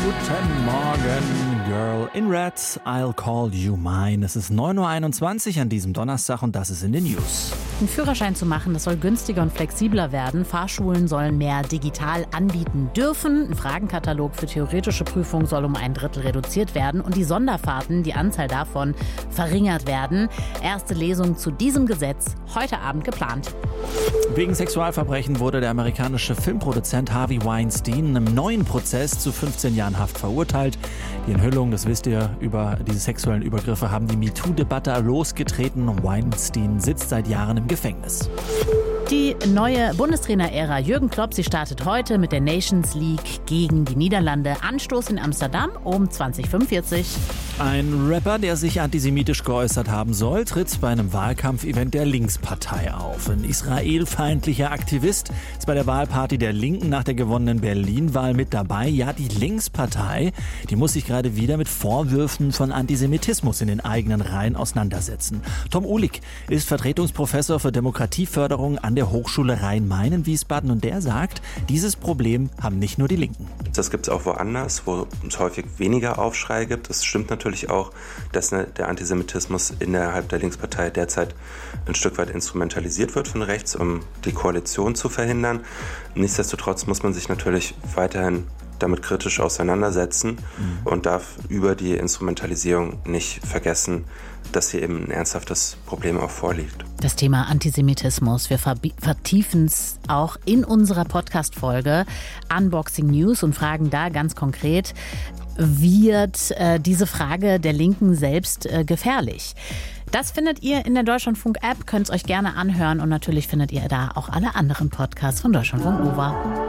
Guten Morgen, Girl in Red, I'll call you mine. Es ist 9.21 Uhr an diesem Donnerstag und das ist in den News. Einen Führerschein zu machen, das soll günstiger und flexibler werden. Fahrschulen sollen mehr digital anbieten dürfen. Ein Fragenkatalog für theoretische Prüfungen soll um 1/3 reduziert werden. Und die Sonderfahrten, die Anzahl davon, verringert werden. Erste Lesung zu diesem Gesetz heute Abend geplant. Wegen Sexualverbrechen wurde der amerikanische Filmproduzent Harvey Weinstein in einem neuen Prozess zu 15 Jahren Haft verurteilt. Die Enthüllung, das wisst ihr, über diese sexuellen Übergriffe haben die MeToo-Debatte losgetreten. Weinstein sitzt seit Jahren im Gefängnis. Die neue Bundestrainer-Ära Jürgen Klopp, sie startet heute mit der Nations League gegen die Niederlande. Anstoß in Amsterdam um 20:45. Ein Rapper, der sich antisemitisch geäußert haben soll, tritt bei einem Wahlkampfevent der Linkspartei auf. Ein israelfeindlicher Aktivist ist bei der Wahlparty der Linken nach der gewonnenen Berlin-Wahl mit dabei. Ja, die Linkspartei, die muss sich gerade wieder mit Vorwürfen von Antisemitismus in den eigenen Reihen auseinandersetzen. Tom Uhlig ist Vertretungsprofessor für Demokratieförderung an der Hochschule Rhein-Main in Wiesbaden und der sagt, dieses Problem haben nicht nur die Linken. Das gibt es auch woanders, wo es häufig weniger Aufschrei gibt. Es stimmt natürlich auch, dass der Antisemitismus innerhalb der Linkspartei derzeit ein Stück weit instrumentalisiert wird von rechts, um die Koalition zu verhindern. Nichtsdestotrotz muss man sich natürlich weiterhin damit kritisch auseinandersetzen und darf über die Instrumentalisierung nicht vergessen, dass hier eben ein ernsthaftes Problem auch vorliegt. Das Thema Antisemitismus, wir vertiefen es auch in unserer Podcast-Folge Unboxing News und fragen da ganz konkret, wird diese Frage der Linken selbst gefährlich? Das findet ihr in der Deutschlandfunk-App, könnt es euch gerne anhören und natürlich findet ihr da auch alle anderen Podcasts von Deutschlandfunk Nova.